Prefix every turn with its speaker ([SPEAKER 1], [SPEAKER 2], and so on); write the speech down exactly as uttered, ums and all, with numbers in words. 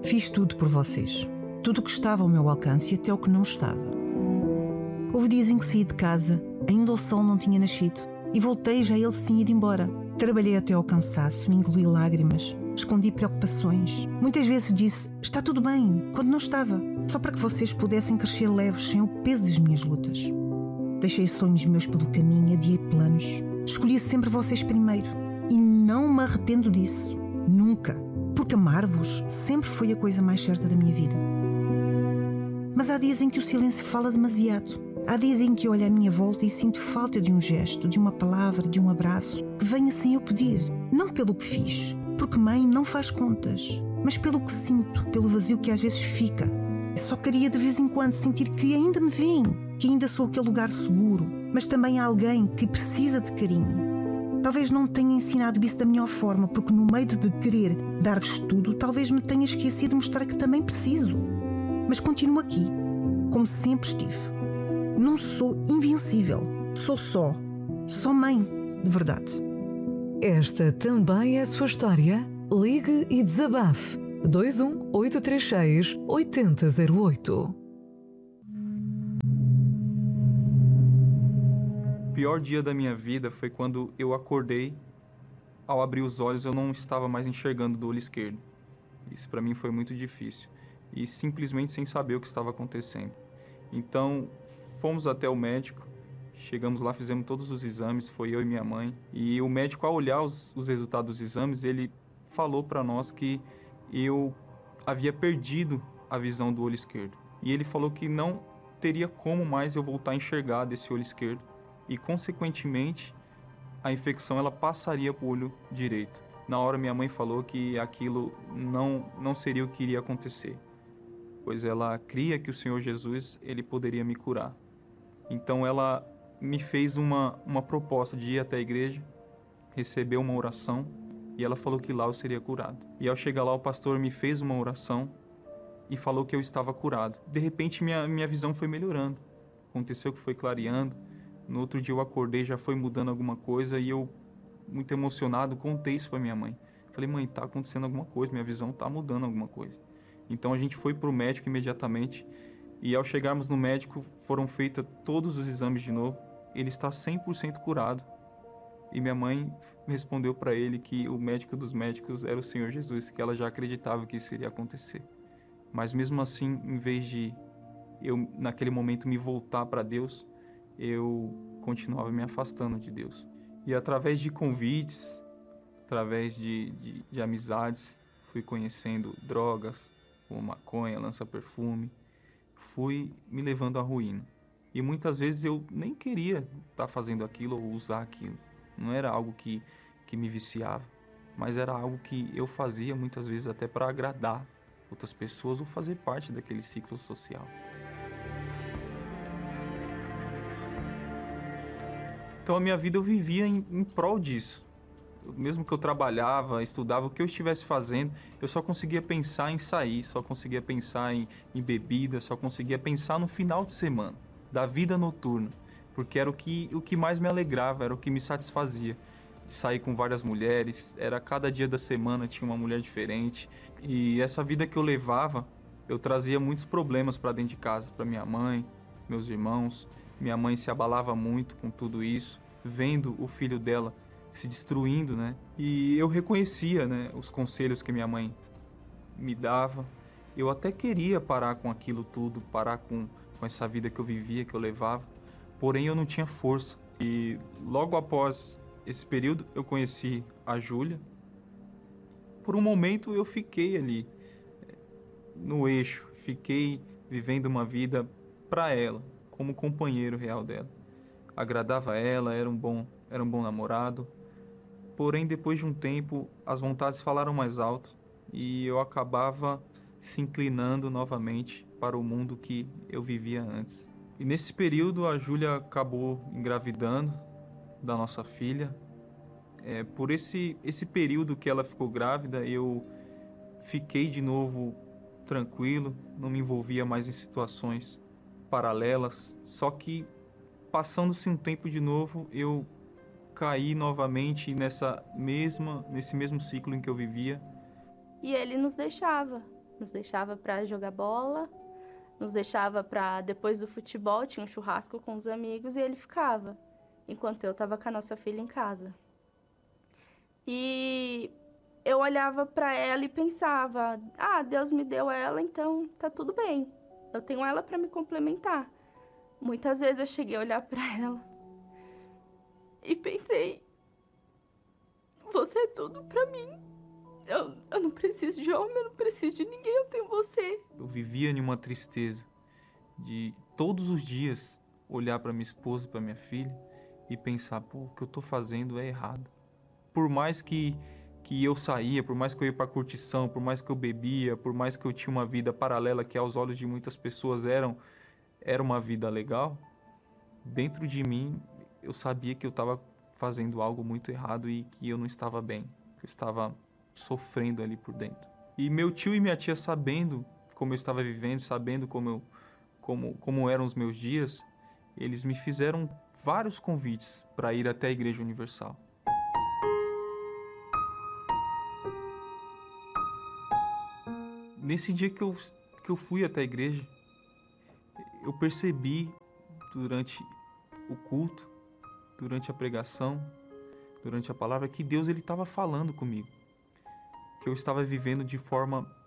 [SPEAKER 1] Fiz tudo por vocês. Tudo o que estava ao meu alcance e até o que não estava. Houve dias em que saí de casa, ainda o sol não tinha nascido, e voltei já ele se tinha ido embora. Trabalhei até ao cansaço, me engoli lágrimas, escondi preocupações. Muitas vezes disse, está tudo bem, quando não estava, só para que vocês pudessem crescer leves sem o peso das minhas lutas. Deixei sonhos meus pelo caminho, adiei planos. Escolhi sempre vocês primeiro. E não me arrependo disso. Nunca. Porque amar-vos sempre foi a coisa mais certa da minha vida. Mas há dias em que o silêncio fala demasiado. Há dias em que olho à minha volta e sinto falta de um gesto, de uma palavra, de um abraço, que venha sem eu pedir. Não pelo que fiz, porque mãe não faz contas, mas pelo que sinto, pelo vazio que às vezes fica. Eu só queria de vez em quando sentir que ainda me veem, que ainda sou aquele lugar seguro, mas também há alguém que precisa de carinho. Talvez não tenha ensinado isso da melhor forma, porque no meio de querer dar-vos tudo, talvez me tenha esquecido de mostrar que também preciso. Mas continuo aqui, como sempre estive. Não sou invencível, sou só, só mãe, de verdade.
[SPEAKER 2] Esta também é a sua história? Ligue e desabafe. dois um oito três seis oito zero zero oito.
[SPEAKER 3] O pior dia da minha vida foi quando eu acordei. Ao abrir os olhos, eu não estava mais enxergando do olho esquerdo. Isso para mim foi muito difícil. E simplesmente sem saber o que estava acontecendo. Então, fomos até o médico. Chegamos lá, fizemos todos os exames, foi eu e minha mãe. E o médico, ao olhar os, os resultados dos exames, ele falou para nós que eu havia perdido a visão do olho esquerdo. E ele falou que não teria como mais eu voltar a enxergar desse olho esquerdo. E, consequentemente, a infecção ela passaria para o olho direito. Na hora, minha mãe falou que aquilo não, não seria o que iria acontecer, pois ela cria que o Senhor Jesus ele poderia me curar. Então, ela me fez uma, uma proposta de ir até a igreja, receber uma oração, e ela falou que lá eu seria curado. E, ao chegar lá, o pastor me fez uma oração e falou que eu estava curado. De repente, minha, minha visão foi melhorando. Aconteceu que foi clareando. No outro dia eu acordei, já foi mudando alguma coisa e eu, muito emocionado, contei isso para minha mãe. Falei, mãe, tá acontecendo alguma coisa, minha visão tá mudando alguma coisa. Então a gente foi pro médico imediatamente e ao chegarmos no médico foram feitos todos os exames de novo. Ele está cem por cento curado. E minha mãe respondeu para ele que o médico dos médicos era o Senhor Jesus, que ela já acreditava que isso iria acontecer. Mas mesmo assim, em vez de eu naquele momento me voltar para Deus, eu continuava me afastando de Deus. E através de convites, através de, de, de amizades, fui conhecendo drogas, como maconha, lança-perfume, fui me levando à ruína. E muitas vezes eu nem queria estar fazendo aquilo ou usar aquilo. Não era algo que, que me viciava, mas era algo que eu fazia muitas vezes até para agradar outras pessoas ou fazer parte daquele ciclo social. Então a minha vida eu vivia em, em prol disso. Mesmo que eu trabalhava, estudava, o que eu estivesse fazendo, eu só conseguia pensar em sair, só conseguia pensar em, em bebida, só conseguia pensar no final de semana, da vida noturna. Porque era o que, o que mais me alegrava, era o que me satisfazia. Sair com várias mulheres, era cada dia da semana tinha uma mulher diferente. E essa vida que eu levava, eu trazia muitos problemas para dentro de casa, para minha mãe, meus irmãos. Minha mãe se abalava muito com tudo isso, vendo o filho dela se destruindo, né? E eu reconhecia, né, os conselhos que minha mãe me dava. Eu até queria parar com aquilo tudo, parar com, com essa vida que eu vivia, que eu levava. Porém, eu não tinha força. E logo após esse período, eu conheci a Júlia. Por um momento, eu fiquei ali, no eixo. Fiquei vivendo uma vida para ela, como companheiro real dela. Agradava ela, era um bom, era um bom namorado. Porém, depois de um tempo, as vontades falaram mais alto e eu acabava se inclinando novamente para o mundo que eu vivia antes. E nesse período, a Júlia acabou engravidando da nossa filha. É, por esse, esse período que ela ficou grávida, eu fiquei de novo tranquilo, não me envolvia mais em situações paralelas. Só que, passando-se um tempo de novo, eu caí novamente nessa mesma, nesse mesmo ciclo em que eu vivia.
[SPEAKER 4] E ele nos deixava. Nos deixava para jogar bola, nos deixava para depois do futebol, tinha um churrasco com os amigos e ele ficava, enquanto eu estava com a nossa filha em casa. E eu olhava para ela e pensava, ah, Deus me deu ela, então tá tudo bem. Eu tenho ela para me complementar. Muitas vezes eu cheguei a olhar para ela e pensei, você é tudo para mim. Eu, eu não preciso de homem, eu não preciso de ninguém, eu tenho você.
[SPEAKER 3] Eu vivia em uma tristeza de todos os dias olhar para minha esposa, para minha filha e pensar, pô, o que eu tô fazendo é errado. Por mais que, que eu saía, por mais que eu ia para curtição, por mais que eu bebia, por mais que eu tinha uma vida paralela que aos olhos de muitas pessoas eram, era uma vida legal, dentro de mim eu sabia que eu estava fazendo algo muito errado e que eu não estava bem, que eu estava sofrendo ali por dentro. E meu tio e minha tia, sabendo como eu estava vivendo, sabendo como, eu, como, como eram os meus dias, eles me fizeram vários convites para ir até a Igreja Universal. Nesse dia que eu, que eu fui até a igreja, eu percebi durante o culto, durante a pregação, durante a palavra, que Deus ele estava falando comigo. Que eu estava vivendo de forma